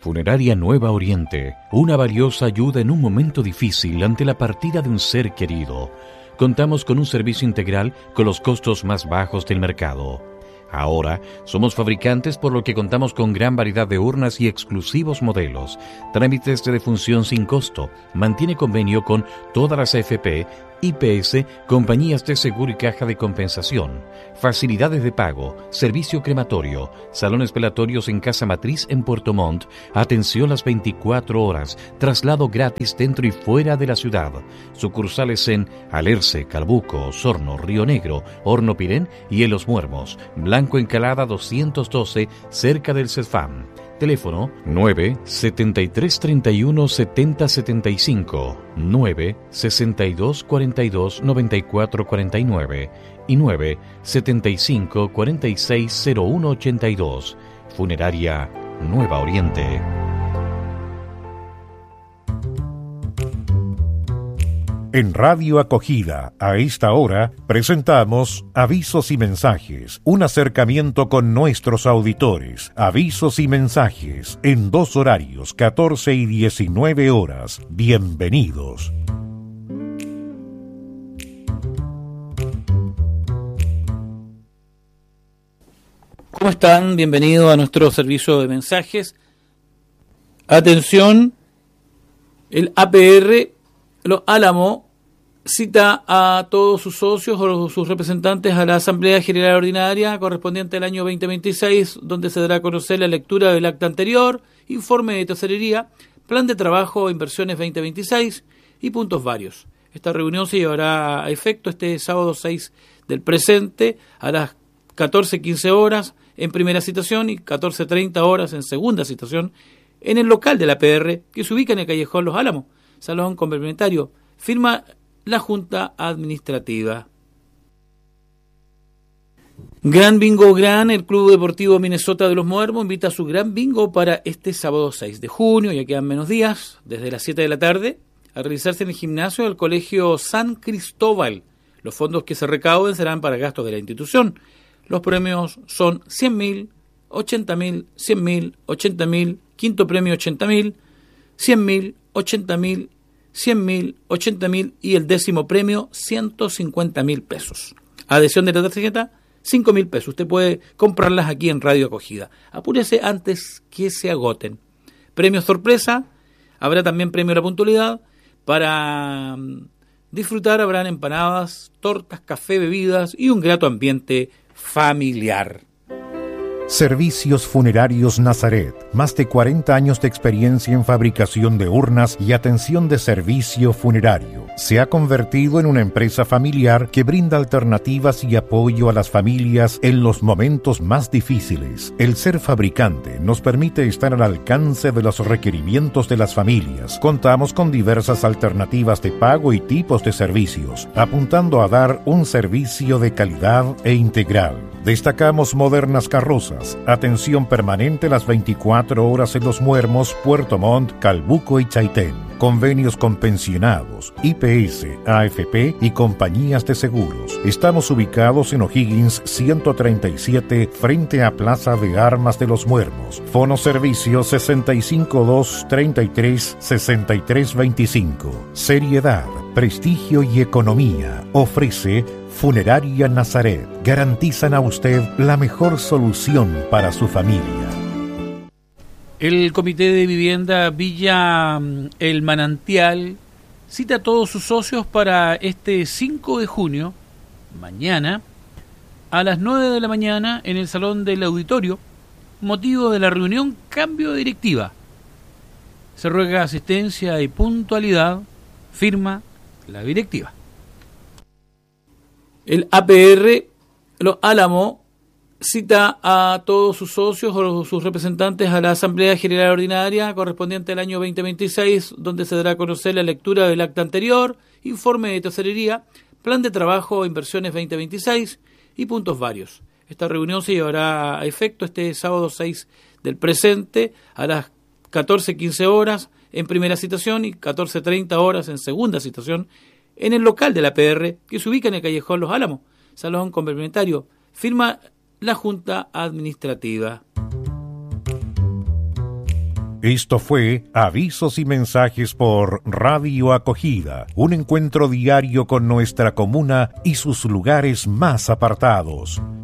Funeraria Nueva Oriente, una valiosa ayuda en un momento difícil ante la partida de un ser querido. Contamos con un servicio integral con los costos más bajos del mercado. Ahora somos fabricantes, por lo que contamos con gran variedad de urnas y exclusivos modelos. Trámites de defunción sin costo. Mantiene convenio con todas las AFP, IPS, compañías de seguro y caja de compensación. Facilidades de pago, servicio crematorio, salones velatorios en Casa Matriz en Puerto Montt, atención las 24 horas, traslado gratis dentro y fuera de la ciudad. Sucursales en Alerce, Calbuco, Osorno, Río Negro, Horno Pirén y en Los Muermos. Blanco Encalada 212, cerca del CEFAM. Teléfono 9-7331-7075, 9-6242-9449 y 9-7546-0182. Funeraria Nueva Oriente. En Radio Acogida, a esta hora, presentamos Avisos y Mensajes, un acercamiento con nuestros auditores. Avisos y mensajes, en 2 horarios, 14 y 19 horas. Bienvenidos. ¿Cómo están? Bienvenidos a nuestro servicio de mensajes. Atención, el APR Los Álamos cita a todos sus socios o sus representantes a la Asamblea General Ordinaria correspondiente al año 2026, donde se dará a conocer la lectura del acta anterior, informe de tesorería, plan de trabajo, inversiones 2026 y puntos varios. Esta reunión se llevará a efecto este sábado 6 del presente a las 14:15 horas en primera citación y 14:30 horas en segunda citación en el local de la APR, que se ubica en el Callejón Los Álamos, salón complementario. Firma la Junta Administrativa. Gran Bingo Gran, el Club Deportivo Minnesota de Los Muermos invita a su Gran Bingo para este sábado 6 de junio, ya quedan menos días, desde las 7 de la tarde, a realizarse en el gimnasio del Colegio San Cristóbal. Los fondos que se recauden serán para gastos de la institución. Los premios son 100.000, 80.000, 100.000, 80.000, quinto premio 80.000, 100.000, 80.000, 100.000, 80.000 y el décimo premio 150.000 pesos. Adhesión de la tarjeta 5.000 pesos. Usted puede comprarlas aquí en Radio Acogida. Apúrese antes que se agoten. Premio sorpresa, habrá también premio a la puntualidad. Para disfrutar habrán empanadas, tortas, café, bebidas y un grato ambiente familiar. Servicios Funerarios Nazaret, más de 40 años de experiencia en fabricación de urnas y atención de servicio funerario. Se ha convertido en una empresa familiar que brinda alternativas y apoyo a las familias en los momentos más difíciles. El ser fabricante nos permite estar al alcance de los requerimientos de las familias. Contamos con diversas alternativas de pago y tipos de servicios, apuntando a dar un servicio de calidad e integral. Destacamos modernas carrozas, atención permanente las 24 horas en Los Muermos, Puerto Montt, Calbuco y Chaitén. Convenios con pensionados, IPS, AFP y compañías de seguros. Estamos ubicados en O'Higgins 137, frente a Plaza de Armas de Los Muermos. Fono servicio 652336325. Seriedad, prestigio y economía. Ofrece Funeraria Nazaret. Garantizan a usted la mejor solución para su familia. El Comité de Vivienda Villa El Manantial cita a todos sus socios para este 5 de junio, mañana, a las 9 de la mañana en el Salón del Auditorio, motivo de la reunión Cambio de Directiva. Se ruega asistencia y puntualidad, firma la directiva. El APR Los Álamos cita a todos sus socios o sus representantes a la Asamblea General Ordinaria correspondiente al año 2026, donde se dará a conocer la lectura del acta anterior, informe de tesorería, plan de trabajo, inversiones 2026 y puntos varios. Esta reunión se llevará a efecto este sábado 6 del presente a las 14:15 horas en primera citación y 14:30 horas en segunda citación en el local de la APR, que se ubica en el Callejón Los Álamos, salón complementario. Firma la Junta Administrativa. Esto fue Avisos y Mensajes por Radio Acogida, un encuentro diario con nuestra comuna y sus lugares más apartados.